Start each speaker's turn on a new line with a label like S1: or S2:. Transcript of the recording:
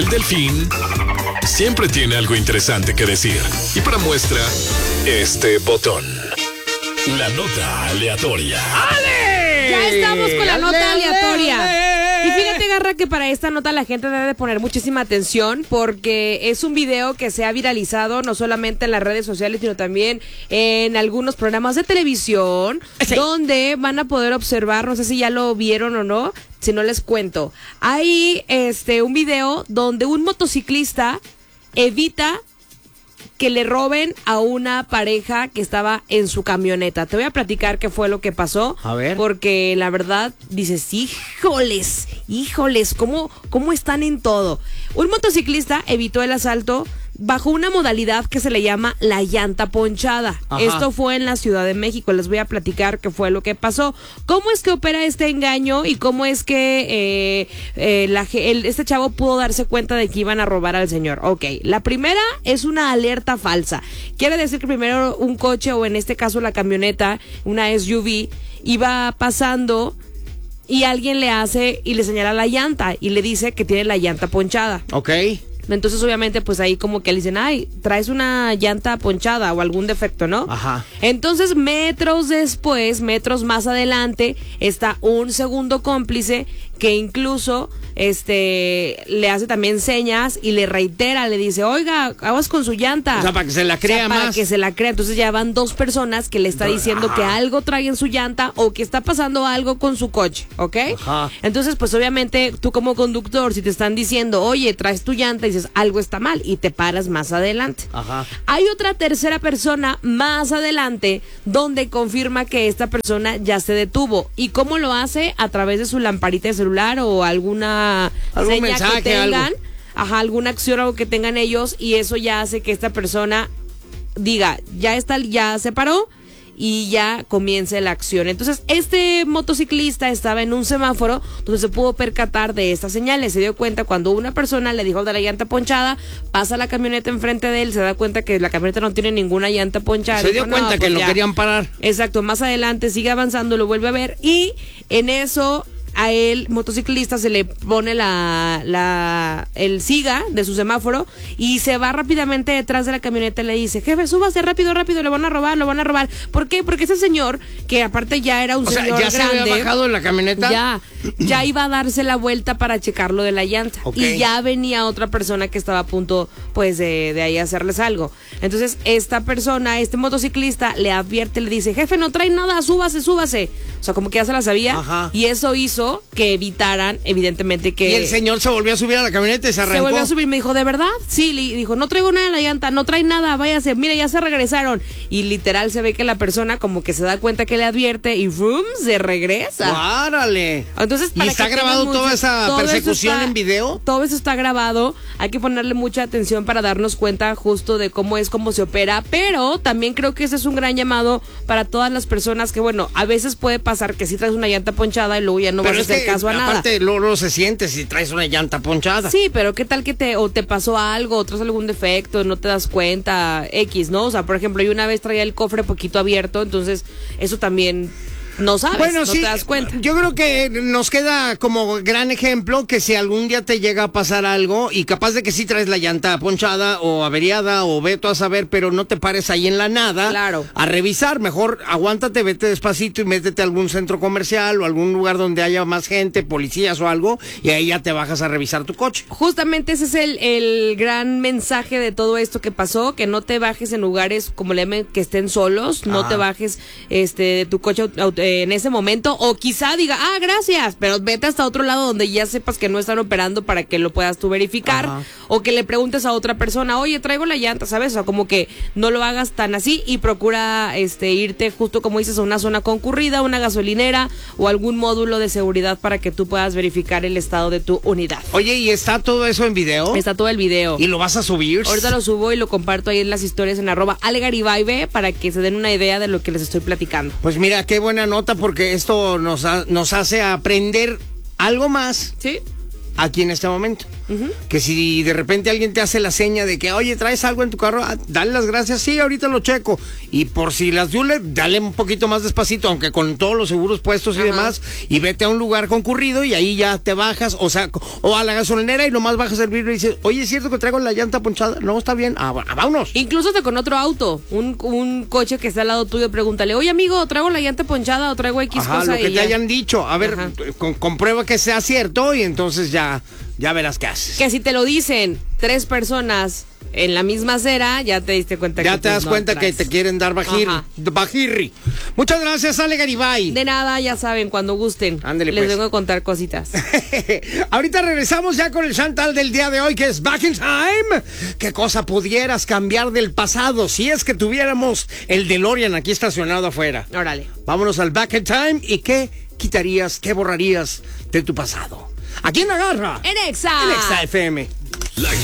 S1: El Delfín siempre tiene algo interesante que decir. Y para muestra, este botón. La nota aleatoria.
S2: ¡Ale!
S3: Ya estamos con la nota aleatoria.
S2: ¡Ale!
S3: Y fíjate, Garra, que para esta nota la gente debe de poner muchísima atención porque es un video que se ha viralizado no solamente en las redes sociales, sino también en algunos programas de televisión,
S2: sí,
S3: donde van a poder observar, no sé si ya lo vieron o no, si no les cuento. Hay un video donde un motociclista evita que le roben a una pareja que estaba en su camioneta. Te voy a platicar qué fue lo que pasó.
S2: A ver.
S3: Porque la verdad, dices, híjoles, ¿cómo están en todo? Un motociclista evitó el asalto bajo una modalidad que se le llama la llanta ponchada.
S2: Ajá.
S3: Esto fue en la Ciudad de México. Les voy a platicar qué fue lo que pasó. ¿Cómo es que opera este engaño y cómo es que este chavo pudo darse cuenta de que iban a robar al señor? Ok, la primera es una alerta falsa. Quiere decir que primero un coche, o en este caso la camioneta, una SUV, iba pasando y alguien le hace y le señala la llanta y le dice que tiene la llanta ponchada.
S2: Ok.
S3: Entonces, obviamente, pues ahí como que le dicen, ay, traes una llanta ponchada o algún defecto, ¿no?
S2: Ajá.
S3: Entonces, metros más adelante, está un segundo cómplice que incluso le hace también señas y le reitera, le dice, oiga, aguas con su llanta.
S2: O sea, para que se la crea más.
S3: Para que se la crea. Entonces ya van dos personas que le está diciendo que algo trae en su llanta o que está pasando algo con su coche, ¿ok?
S2: Ajá.
S3: Entonces, pues obviamente, tú como conductor, si te están diciendo, oye, traes tu llanta, dices, algo está mal, y te paras más adelante.
S2: Ajá.
S3: Hay otra tercera persona más adelante donde confirma que esta persona ya se detuvo. ¿Y cómo lo hace? A través de su lamparita de celular o alguna
S2: algún
S3: seña
S2: mensaje,
S3: que tengan,
S2: algo.
S3: ajá, alguna acción o algo que tengan ellos, y eso ya hace que esta persona diga, ya se paró y ya comience la acción. Entonces, este motociclista estaba en un semáforo donde se pudo percatar de estas señales. Se dio cuenta cuando una persona le dijo de la llanta ponchada, pasa la camioneta enfrente de él, se da cuenta que la camioneta no tiene ninguna llanta ponchada.
S2: Se dio cuenta que lo querían parar.
S3: Exacto, más adelante sigue avanzando, lo vuelve a ver y en eso a el motociclista se le pone el siga de su semáforo y se va rápidamente detrás de la camioneta y le dice, jefe, súbase rápido, lo van a robar. ¿Por qué? Porque ese señor, que aparte ya era un señor
S2: ya
S3: grande,
S2: se había bajado en la camioneta.
S3: Ya iba a darse la vuelta para checar lo de la llanta.
S2: Okay.
S3: Y ya venía otra persona que estaba a punto, pues, de ahí hacerles algo. Entonces, esta persona, este motociclista, le advierte, le dice, jefe, no trae nada, súbase. O sea, como que ya se la sabía.
S2: Ajá.
S3: Y eso hizo que evitaran, evidentemente, que...
S2: Y el señor se volvió a subir a la camioneta y se arrancó.
S3: Se volvió a subir, me dijo, ¿de verdad? Sí, le dijo, no traigo nada en la llanta, no trae nada, váyase, mira, ya se regresaron. Y literal se ve que la persona como que se da cuenta que le advierte y ¡fum! Se regresa.
S2: ¡Guárale!
S3: Entonces,
S2: ¿y está grabado toda esa persecución en video?
S3: Todo eso está grabado. Hay que ponerle mucha atención para darnos cuenta justo de cómo se opera. Pero también creo que ese es un gran llamado para todas las personas que, bueno, a veces puede pasar que si traes una llanta ponchada y luego ya no vas a hacer caso a nada.
S2: Aparte, luego se siente si traes una llanta ponchada.
S3: Sí, pero ¿qué tal que te pasó algo, o traes algún defecto, no te das cuenta, X, ¿no? O sea, por ejemplo, yo una vez traía el cofre poquito abierto, entonces eso también... No sabes,
S2: bueno,
S3: no
S2: sí,
S3: te das cuenta.
S2: Yo creo que nos queda como gran ejemplo que si algún día te llega a pasar algo y capaz de que sí traes la llanta ponchada o averiada o veto a saber, pero no te pares ahí en la nada,
S3: claro,
S2: a revisar, mejor aguántate, vete despacito y métete a algún centro comercial o algún lugar donde haya más gente, policías o algo, y ahí ya te bajas a revisar tu coche.
S3: Justamente ese es el gran mensaje de todo esto que pasó, que no te bajes en lugares como le llaman, que estén solos, no te bajes de tu coche en ese momento, o quizá diga, gracias, pero vete hasta otro lado donde ya sepas que no están operando para que lo puedas tú verificar. Ajá. O que le preguntes a otra persona, oye, traigo la llanta, ¿sabes? O sea, como que no lo hagas tan así y procura irte justo como dices a una zona concurrida, una gasolinera o algún módulo de seguridad para que tú puedas verificar el estado de tu unidad.
S2: Oye, ¿y está todo eso en video?
S3: Está todo el video.
S2: ¿Y lo vas a subir?
S3: Ahorita lo subo y lo comparto ahí en las historias en @alegaribaybe para que se den una idea de lo que les estoy platicando.
S2: Pues mira, qué buena nota, porque esto nos hace aprender algo más.
S3: Sí.
S2: Aquí en este momento. Que si de repente alguien te hace la seña de que, oye, ¿traes algo en tu carro? Dale las gracias, sí, ahorita lo checo. Y por si las Yule, dale un poquito más despacito, aunque con todos los seguros puestos y demás, y vete a un lugar concurrido y ahí ya te bajas, o sea, o a la gasolinera y nomás bajas el vidrio y dices, oye, ¿es cierto que traigo la llanta ponchada? No, está bien, vámonos.
S3: Incluso hasta con otro auto, un coche que está al lado tuyo, pregúntale, oye, amigo, ¿traigo la llanta ponchada o traigo X cosa?
S2: Lo que te
S3: ya
S2: hayan dicho, a ver, comprueba que sea cierto y entonces ya verás qué haces.
S3: Que si te lo dicen 3 personas en la misma acera, ya te diste cuenta
S2: ya
S3: que
S2: te das cuenta que te quieren dar bajirri. Muchas gracias, Ale Garibay.
S3: De nada, ya saben, cuando gusten.
S2: Ándele,
S3: les
S2: pues.
S3: vengo a contar cositas.
S2: Ahorita regresamos ya con el Chantal del día de hoy, que es Back in Time. ¿Qué cosa pudieras cambiar del pasado si es que tuviéramos el DeLorean aquí estacionado afuera?
S3: Órale.
S2: Vámonos al Back in Time. ¿Y qué quitarías, qué borrarías de tu pasado? Aquí en La Garra.
S3: En Exa
S2: FM.